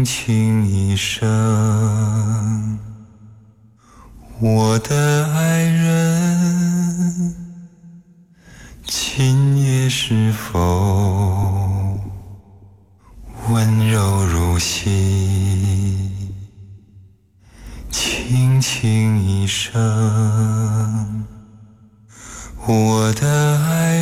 轻轻一声，我的爱人，今夜是否温柔如昔？轻轻一声，我的爱